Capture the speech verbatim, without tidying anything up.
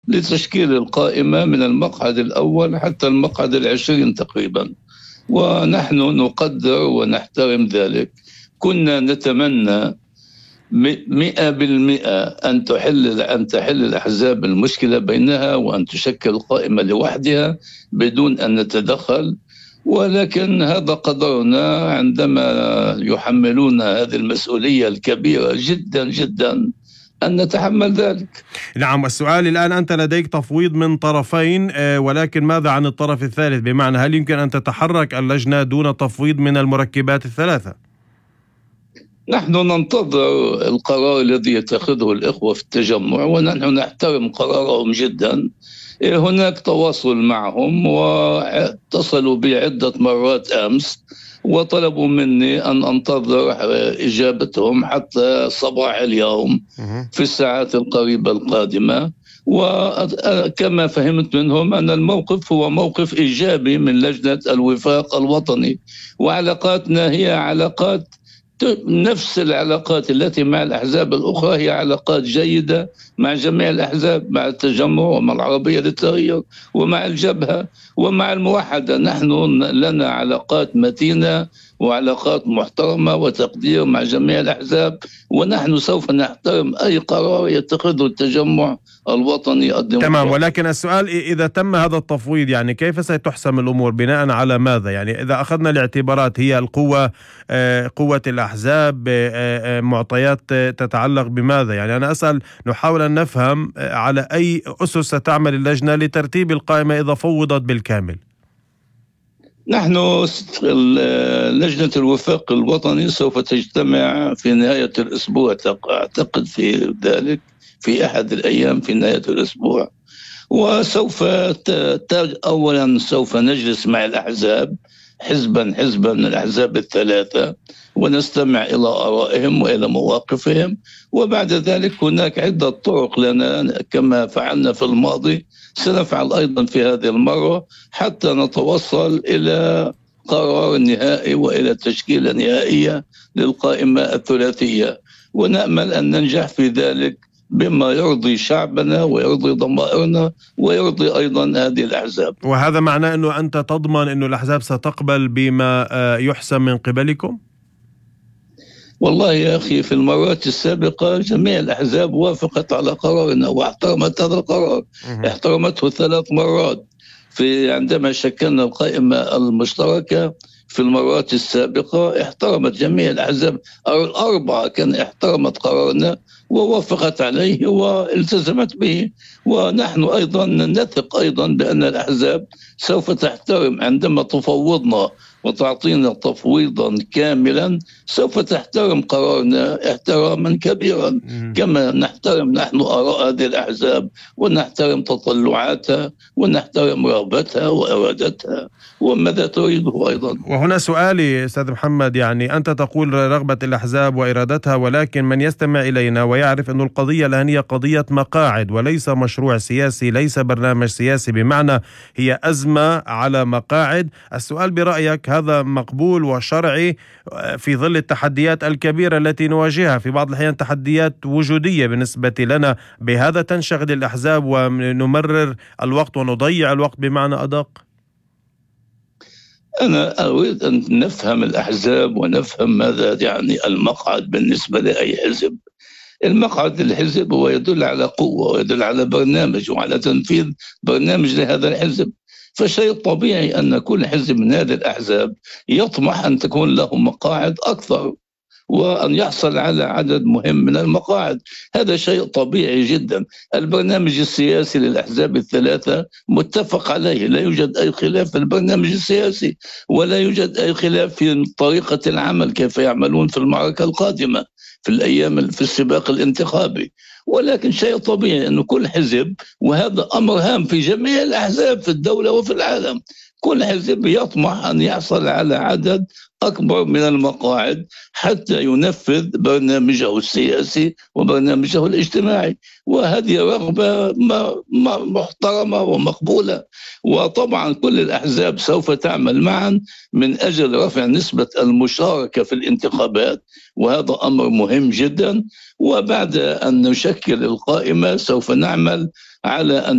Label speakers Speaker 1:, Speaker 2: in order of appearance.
Speaker 1: لتشكيل القائمة من المقعد الأول حتى المقعد العشرين تقريبا، ونحن نقدر ونحترم ذلك. كنا نتمنى مئة بالمئة أن تحل أن تحل الأحزاب المشكلة بينها وأن تشكل قائمة لوحدها بدون أن نتدخل، ولكن هذا قدرنا عندما يحملون هذه المسؤولية الكبيرة جدا جدا أن نتحمل ذلك.
Speaker 2: نعم، السؤال الآن أنت لديك تفويض من طرفين، ولكن ماذا عن الطرف الثالث؟ بمعنى هل يمكن أن تتحرك اللجنة دون تفويض من المركبات الثلاثة؟
Speaker 1: نحن ننتظر القرار الذي يتخذه الإخوة في التجمع، ونحن نحترم قرارهم جدا. هناك تواصل معهم، واتصلوا بي عدة مرات أمس وطلبوا مني أن أنتظر إجابتهم حتى صباح اليوم في الساعات القريبة القادمة. وكما فهمت منهم أن الموقف هو موقف إيجابي من لجنة الوفاق الوطني، وعلاقاتنا هي علاقات نفس العلاقات التي مع الأحزاب الأخرى، هي علاقات جيدة مع جميع الأحزاب، مع التجمع ومع العربية للتغيير ومع الجبهة ومع الموحدة. نحن لنا علاقات متينة وعلاقات محترمة وتقدير مع جميع الأحزاب، ونحن سوف نحترم أي قرار يتخذه التجمع الوطني الديمقراطي.
Speaker 2: تمام، ولكن السؤال إذا تم هذا التفويض يعني كيف ستحسم الأمور؟ بناء على ماذا؟ يعني إذا أخذنا الاعتبارات هي القوة قوة الأحزاب، معطيات تتعلق بماذا؟ يعني أنا أسأل، نحاول أن نفهم على أي أسس ستعمل اللجنة لترتيب القائمة إذا فوضت بالكامل.
Speaker 1: نحن لجنة الوفاق الوطني سوف تجتمع في نهاية الأسبوع، أعتقد في ذلك في أحد الأيام في نهاية الأسبوع، وسوف أولا سوف نجلس مع الأحزاب حزبا حزبا من الأحزاب الثلاثة ونستمع إلى آرائهم وإلى مواقفهم، وبعد ذلك هناك عدة طرق لنا كما فعلنا في الماضي سنفعل أيضا في هذه المرة حتى نتوصل إلى قرار نهائي وإلى تشكيلة نهائية للقائمة الثلاثية، ونأمل أن ننجح في ذلك بما يرضي شعبنا ويرضي ضمائرنا ويرضي أيضا هذه الأحزاب.
Speaker 2: وهذا معناه أنه أنت تضمن أنه الأحزاب ستقبل بما يحسم من قبلكم؟
Speaker 1: والله يا أخي في المرات السابقة جميع الأحزاب وافقت على قرارنا واحترمت هذا القرار، احترمته ثلاث مرات في عندما شكلنا القائمة المشتركة. في المرات السابقة احترمت جميع الأحزاب الأربعة، كان احترمت قرارنا ووافقت عليه والتزمت به، ونحن أيضا نثق أيضا بأن الأحزاب سوف تحترم عندما تفوضنا وتعطينا تفويضا كاملا، سوف تحترم قرارنا احتراما كبيرا كما نحترم نحن آراء هذه الأحزاب ونحترم تطلعاتها ونحترم رغبتها وإرادتها وماذا تريده أيضا.
Speaker 2: وهنا سؤالي أستاذ محمد، يعني أنت تقول رغبة الأحزاب وإرادتها، ولكن من يستمع إلينا ويعرف أن القضية الآن هي قضية مقاعد وليس مشروع سياسي، ليس برنامج سياسي، بمعنى هي أزمة على مقاعد. السؤال برأيك هذا مقبول وشرعي في ظل التحديات الكبيرة التي نواجهها؟ في بعض الأحيان تحديات وجودية بالنسبة لنا، بهذا تنشغل الأحزاب ونمرر الوقت ونضيع الوقت بمعنى أدق؟
Speaker 1: أنا أريد أن نفهم الأحزاب ونفهم ماذا يعني المقعد بالنسبة لأي حزب. المقعد الحزب هو يدل على قوة ويدل على برنامج وعلى تنفيذ برنامج لهذا الحزب، فشيء طبيعي أن كل حزب من هذه الأحزاب يطمح أن تكون له مقاعد أكثر وأن يحصل على عدد مهم من المقاعد، هذا شيء طبيعي جدا. البرنامج السياسي للأحزاب الثلاثة متفق عليه، لا يوجد أي خلاف في البرنامج السياسي ولا يوجد أي خلاف في طريقة العمل كيف يعملون في المعركة القادمة في الأيام في السباق الانتخابي، ولكن شيء طبيعي أن كل حزب، وهذا أمر هام في جميع الأحزاب في الدولة وفي العالم، كل حزب يطمح أن يحصل على عدد أكبر من المقاعد حتى ينفذ برنامجه السياسي وبرنامجه الاجتماعي، وهذه رغبة محترمة ومقبولة. وطبعا كل الأحزاب سوف تعمل معا من أجل رفع نسبة المشاركة في الانتخابات، وهذا أمر مهم جدا. وبعد أن نشكل القائمة سوف نعمل على أن